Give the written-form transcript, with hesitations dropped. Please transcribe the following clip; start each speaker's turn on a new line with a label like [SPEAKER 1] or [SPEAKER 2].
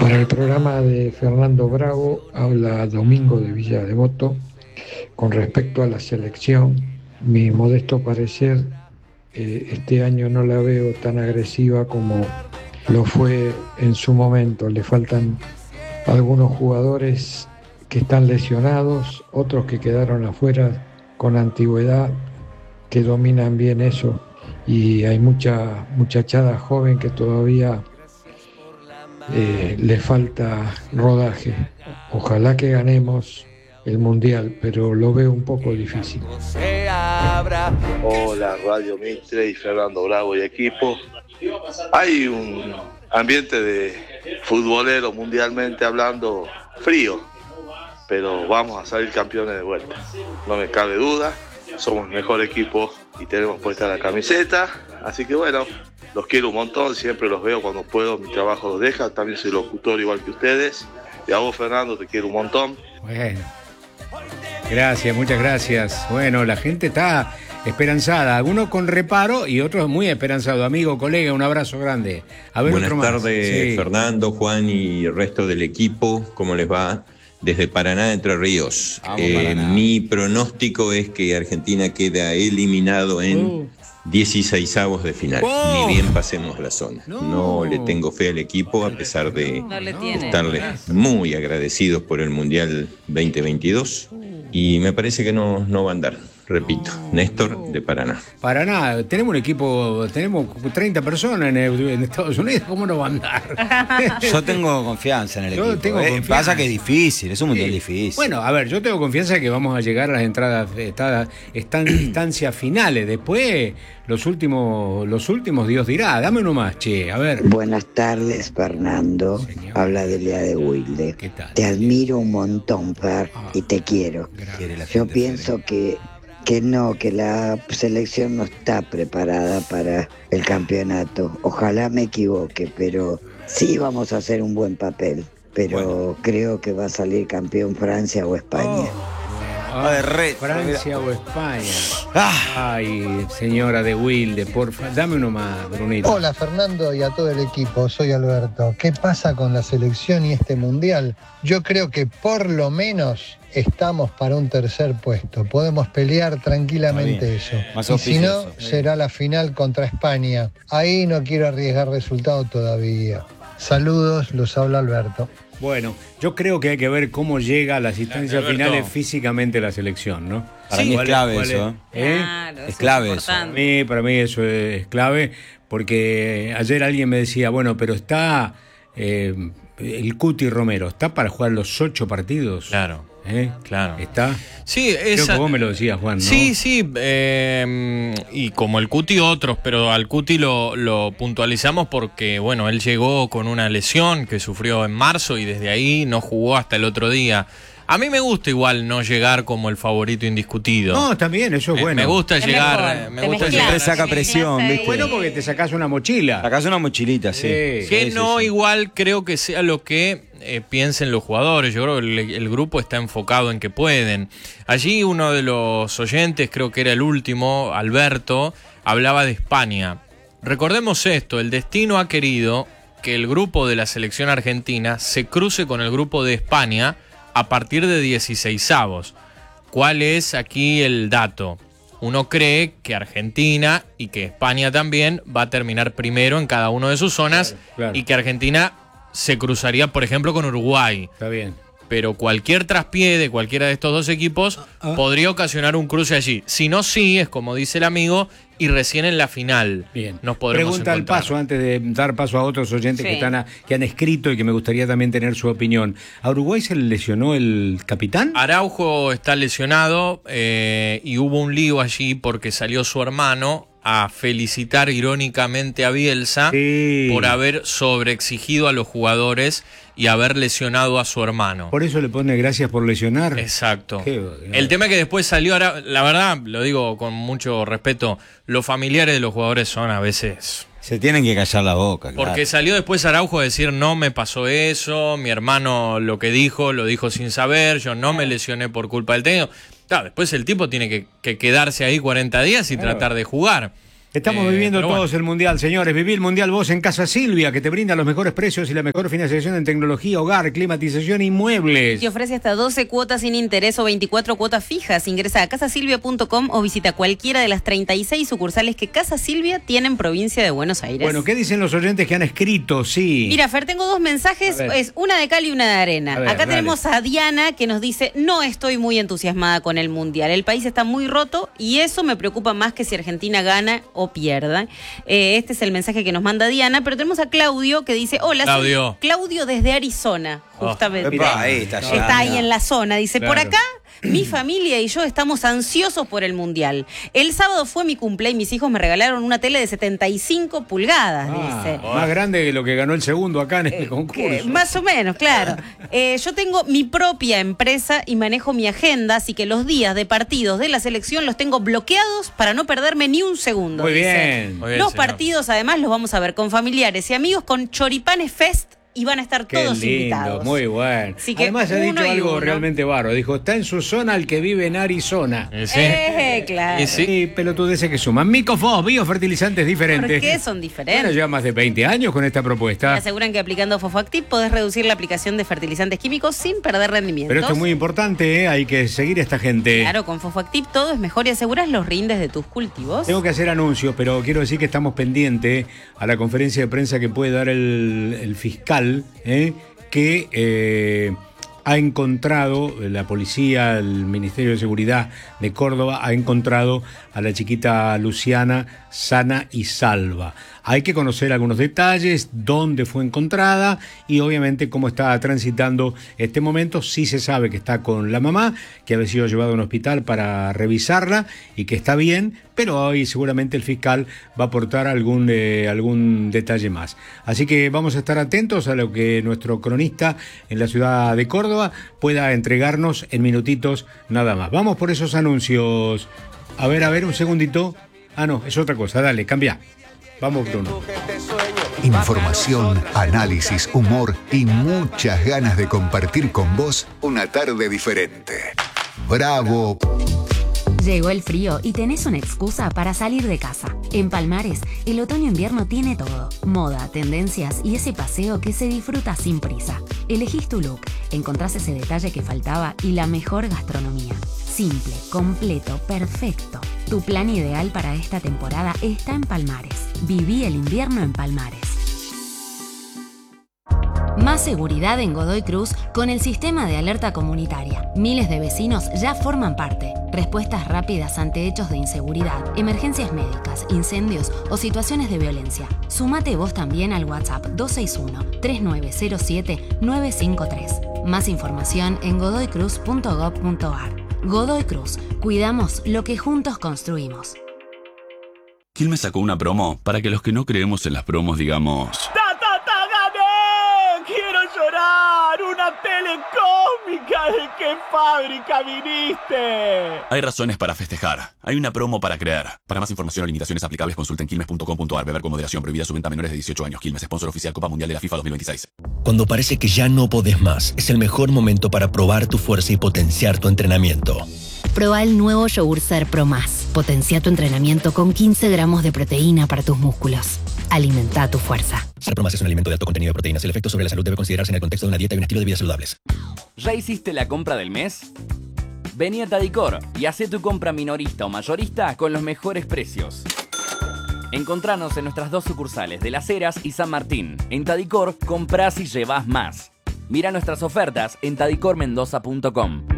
[SPEAKER 1] Para el programa de Fernando Bravo habla Domingo de Villa Devoto. Con respecto a la selección, mi modesto parecer, este año no la veo tan agresiva como lo fue en su momento. Le faltan algunos jugadores que están lesionados, otros que quedaron afuera con antigüedad, que dominan bien eso. Y hay mucha muchachada joven que todavía le falta rodaje. Ojalá que ganemos el Mundial, pero lo veo un poco difícil.
[SPEAKER 2] Hola, Radio Mitre y Fernando Bravo y equipo. Hay un ambiente de futbolero mundialmente hablando frío, pero vamos a salir campeones de vuelta. No me cabe duda, somos el mejor equipo y tenemos puesta la camiseta, así que bueno, los quiero un montón, siempre los veo cuando puedo, mi trabajo los deja, también soy locutor igual que ustedes. Y a vos, Fernando, te quiero un montón.
[SPEAKER 3] Bueno, gracias, muchas gracias. Bueno, la gente está esperanzada, algunos con reparo y otros muy esperanzados. Amigo, colega, un abrazo grande. A ver,
[SPEAKER 4] buenas
[SPEAKER 3] otro más.
[SPEAKER 4] tardes,
[SPEAKER 3] Sí.
[SPEAKER 4] Fernando, Juan y el resto del equipo. ¿Cómo les va? Desde Paraná, Entre Ríos.
[SPEAKER 3] Paraná.
[SPEAKER 4] Mi pronóstico es que Argentina queda eliminado en 16avos de final. Ni bien pasemos la zona. No le tengo fe al equipo, a pesar de estarles muy agradecidos por el Mundial 2022. Y me parece que no va a andar. Repito, Néstor de Paraná.
[SPEAKER 3] Paraná, tenemos un equipo, tenemos 30 personas en Estados Unidos, ¿cómo no va a andar?
[SPEAKER 5] Yo tengo confianza en el
[SPEAKER 3] Yo
[SPEAKER 5] equipo.
[SPEAKER 3] tengo confianza.
[SPEAKER 5] Pasa que es difícil, es un mundial difícil.
[SPEAKER 3] Bueno, a ver, yo tengo confianza de que vamos a llegar a las entradas, están instancias finales. Después, los últimos Dios dirá. Dame uno más, che, a ver.
[SPEAKER 6] Buenas tardes, Fernando.
[SPEAKER 3] Señor.
[SPEAKER 6] Habla Delia de Wilde.
[SPEAKER 3] ¿Qué tal?
[SPEAKER 6] Te admiro un montón, Fer, y te quiero.
[SPEAKER 5] Quiere la
[SPEAKER 6] Yo
[SPEAKER 5] gente,
[SPEAKER 6] pienso que la selección no está preparada para el campeonato. Ojalá me equivoque, pero sí vamos a hacer un buen papel. Pero creo que va a salir campeón Francia o España.
[SPEAKER 3] Francia o España. Ay, señora de Wilde, porfa, dame uno más, Brunito.
[SPEAKER 7] Hola Fernando y a todo el equipo, soy Alberto. ¿Qué pasa con la selección y este mundial? Yo creo que por lo menos estamos para un tercer puesto. Podemos pelear tranquilamente eso.
[SPEAKER 5] Más
[SPEAKER 7] Y si no,
[SPEAKER 5] auspicioso.
[SPEAKER 7] será la final contra España. Ahí no quiero arriesgar resultado todavía. Saludos, los habla Alberto.
[SPEAKER 3] Bueno, yo creo que hay que ver cómo llega a las instancias
[SPEAKER 8] Alberto.
[SPEAKER 3] finales físicamente la selección, ¿no?
[SPEAKER 5] Para mí es clave eso.
[SPEAKER 9] Claro,
[SPEAKER 5] Es clave eso.
[SPEAKER 3] Para mí eso es clave, porque ayer alguien me decía, bueno, pero está el Cuti Romero, ¿está para jugar los 8 partidos?
[SPEAKER 8] Claro. Claro.
[SPEAKER 3] ¿Está?
[SPEAKER 8] Sí,
[SPEAKER 3] Creo que vos me lo decías, Juan, ¿no?
[SPEAKER 8] Sí, y como el Cuti otros, pero al Cuti lo puntualizamos porque, bueno, él llegó con una lesión que sufrió en marzo y desde ahí no jugó hasta el otro día. A mí me gusta igual no llegar como el favorito indiscutido.
[SPEAKER 3] No, también, eso es bueno.
[SPEAKER 8] Me gusta
[SPEAKER 9] Es
[SPEAKER 8] llegar.
[SPEAKER 9] mejor.
[SPEAKER 8] Me
[SPEAKER 9] Te
[SPEAKER 8] gusta
[SPEAKER 9] mezclas.
[SPEAKER 8] llegar.
[SPEAKER 5] Te saca presión, ¿viste?
[SPEAKER 3] Bueno, porque te sacás una mochila.
[SPEAKER 5] Sacás una mochilita, sí.
[SPEAKER 8] Que no igual creo que sea lo que piensen los jugadores. Yo creo que el grupo está enfocado en que pueden. Allí uno de los oyentes, creo que era el último, Alberto, hablaba de España. Recordemos esto, el destino ha querido que el grupo de la selección argentina se cruce con el grupo de España a partir de 16avos. ¿Cuál es aquí el dato? Uno cree que Argentina y que España también va a terminar primero en cada una de sus zonas,
[SPEAKER 3] Claro.
[SPEAKER 8] y que Argentina se cruzaría, por ejemplo, con Uruguay.
[SPEAKER 3] Está bien.
[SPEAKER 8] Pero cualquier traspié de cualquiera de estos dos equipos podría ocasionar un cruce allí. Si no, sí, es como dice el amigo, y recién en la final
[SPEAKER 3] Bien.
[SPEAKER 8] nos podremos
[SPEAKER 3] Pregunta al
[SPEAKER 8] encontrar.
[SPEAKER 3] paso, antes de dar paso a otros oyentes
[SPEAKER 9] Sí.
[SPEAKER 3] que han escrito y que me gustaría también tener su opinión. ¿A Uruguay se le lesionó el capitán?
[SPEAKER 8] Araujo está lesionado y hubo un lío allí porque salió su hermano a felicitar irónicamente a Bielsa
[SPEAKER 3] Sí.
[SPEAKER 8] por haber sobreexigido a los jugadores y haber lesionado a su hermano.
[SPEAKER 3] Por eso le pone gracias por lesionar.
[SPEAKER 8] Exacto.
[SPEAKER 3] Qué-
[SPEAKER 8] El tema es que después salió, la verdad, lo digo con mucho respeto, los familiares de los jugadores son a veces...
[SPEAKER 5] Se tienen que callar la boca, claro.
[SPEAKER 8] Porque salió después Araujo a decir, no me pasó eso, mi hermano lo que dijo, lo dijo sin saber, yo no me lesioné por culpa del técnico. Claro, después el tipo tiene que quedarse ahí 40 días y tratar de jugar.
[SPEAKER 3] Estamos viviendo
[SPEAKER 8] pero
[SPEAKER 3] todos el Mundial, señores. Viví el Mundial vos en Casa Silvia, que te brinda los mejores precios y la mejor financiación en tecnología, hogar, climatización y muebles.
[SPEAKER 9] Te ofrece hasta 12 cuotas sin interés o 24 cuotas fijas. Ingresa a casasilvia.com o visita cualquiera de las 36 sucursales que Casa Silvia tiene en provincia de Buenos Aires.
[SPEAKER 3] Bueno, ¿qué dicen los oyentes que han escrito? Sí.
[SPEAKER 9] Mira, Fer, tengo dos mensajes, es una de cal y una de arena.
[SPEAKER 3] A ver,
[SPEAKER 9] Acá
[SPEAKER 3] dale.
[SPEAKER 9] tenemos a Diana que nos dice: no estoy muy entusiasmada con el Mundial. El país está muy roto y eso me preocupa más que si Argentina gana o pierda. Este es el mensaje que nos manda Diana, pero tenemos a Claudio que dice: hola,
[SPEAKER 8] Claudio.
[SPEAKER 9] soy Claudio desde Arizona, justamente.
[SPEAKER 5] Epa, ahí está ya.
[SPEAKER 9] Está ahí en la zona. Dice:
[SPEAKER 3] Claro.
[SPEAKER 9] por acá mi familia y yo estamos ansiosos por el Mundial. El sábado fue mi cumple y mis hijos me regalaron una tele de 75 pulgadas, dice.
[SPEAKER 3] Más grande que lo que ganó el segundo acá en el concurso.
[SPEAKER 9] Más o menos, claro. Yo tengo mi propia empresa y manejo mi agenda, así que los días de partidos de la selección los tengo bloqueados para no perderme ni un segundo.
[SPEAKER 3] Muy
[SPEAKER 9] dice.
[SPEAKER 3] bien.
[SPEAKER 8] Muy bien,
[SPEAKER 9] Los
[SPEAKER 8] señor.
[SPEAKER 9] partidos, además, los vamos a ver con familiares y amigos con Choripanes Fest y van a estar
[SPEAKER 3] Qué
[SPEAKER 9] todos
[SPEAKER 3] lindo,
[SPEAKER 9] invitados.
[SPEAKER 3] muy bueno.
[SPEAKER 9] Así que
[SPEAKER 3] Además ha
[SPEAKER 9] uno
[SPEAKER 3] dicho
[SPEAKER 9] y
[SPEAKER 3] algo
[SPEAKER 9] uno.
[SPEAKER 3] realmente bárbaro. Dijo, está en su zona el que vive en Arizona.
[SPEAKER 8] Sí.
[SPEAKER 9] Claro.
[SPEAKER 8] Y sí.
[SPEAKER 3] Y pelotudeces que suman. Micofos, biofertilizantes diferentes.
[SPEAKER 9] ¿Por qué son diferentes?
[SPEAKER 3] Bueno, lleva más de 20 años con esta
[SPEAKER 9] Me
[SPEAKER 3] propuesta.
[SPEAKER 9] aseguran que aplicando Fosfoactiv podés reducir la aplicación de fertilizantes químicos sin perder rendimientos.
[SPEAKER 3] Pero esto es muy importante, ¿eh? Hay que seguir a esta gente.
[SPEAKER 9] Claro, con Fosfoactiv todo es mejor y aseguras los rindes de tus cultivos.
[SPEAKER 3] Tengo que hacer anuncios, pero quiero decir que estamos pendientes a la conferencia de prensa que puede dar el fiscal, que ha encontrado, la policía, el Ministerio de Seguridad de Córdoba, ha encontrado a la chiquita Luciana sana y salva. Hay que conocer algunos detalles, dónde fue encontrada y obviamente cómo está transitando este momento. Sí se sabe que está con la mamá, que había sido llevada a un hospital para revisarla y que está bien, pero hoy seguramente el fiscal va a aportar algún detalle más. Así que vamos a estar atentos a lo que nuestro cronista en la ciudad de Córdoba pueda entregarnos en minutitos nada más. Vamos por esos anuncios. A ver, un segundito. Ah, no, es otra cosa. Dale, cambia. Vamos, Bruno.
[SPEAKER 10] Información, análisis, humor y muchas ganas de compartir con vos una tarde diferente. ¡Bravo!
[SPEAKER 11] Llegó el frío y tenés una excusa para salir de casa. En Palmares, el otoño-invierno tiene todo. Moda, tendencias y ese paseo que se disfruta sin prisa. Elegís tu look, encontrás ese detalle que faltaba y la mejor gastronomía. Simple, completo, perfecto. Tu plan ideal para esta temporada está en Palmares. Viví el invierno en Palmares. Más seguridad en Godoy Cruz con el sistema de alerta comunitaria. Miles de vecinos ya forman parte. Respuestas rápidas ante hechos de inseguridad, emergencias médicas, incendios o situaciones de violencia. Sumate vos también al WhatsApp 261-3907-953. Más información en godoycruz.gov.ar. Godoy Cruz. Cuidamos lo que juntos construimos.
[SPEAKER 12] Quilmes sacó una promo para que los que no creemos en las promos digamos...
[SPEAKER 13] ¡Gané! ¡Quiero llorar! ¡Una tele cósmica! ¿De qué fábrica viniste?
[SPEAKER 12] Hay razones para festejar. Hay una promo para creer. Para más información o limitaciones aplicables consulten quilmes.com.ar. Beber con moderación. Prohibida su venta a menores de 18 años. Quilmes, sponsor oficial Copa Mundial de la FIFA 2026.
[SPEAKER 14] Cuando parece que ya no podés más, es el mejor momento para probar tu fuerza y potenciar tu entrenamiento.
[SPEAKER 11] Proba el nuevo Yogur Ser Pro Más. Potencia tu entrenamiento con 15 gramos de proteína para tus músculos. Alimenta tu fuerza.
[SPEAKER 14] Ser Pro Más es un alimento de alto contenido de proteínas. El efecto sobre la salud debe considerarse en el contexto de una dieta y un estilo de vida saludables.
[SPEAKER 15] ¿Ya hiciste la compra del mes? Vení a Tadicor y hacé tu compra minorista o mayorista con los mejores precios. Encontranos en nuestras dos sucursales de Las Heras y San Martín. En Tadicor, comprás y llevás más. Mira nuestras ofertas en tadicormendoza.com.